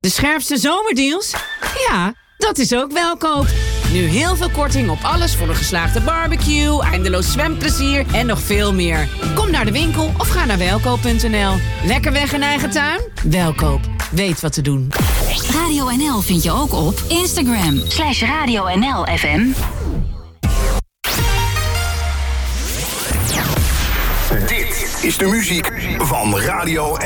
De scherpste zomerdeals? Ja, dat is ook Welkoop. Nu heel veel korting op alles voor een geslaagde barbecue, eindeloos zwemplezier en nog veel meer. Kom naar de winkel of ga naar welkoop.nl. Lekker weg in eigen tuin? Welkoop. Weet wat te doen. Radio NL vind je ook op Instagram /Radio NL FM. Dit is de muziek van Radio